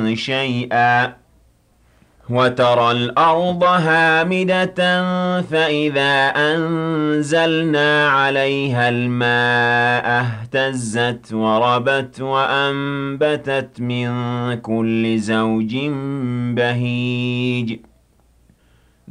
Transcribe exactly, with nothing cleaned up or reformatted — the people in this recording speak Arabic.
شيئا وترى الأرض هامدة فإذا أنزلنا عليها الماء اهتزت وربت وأنبتت من كل زوج بهيج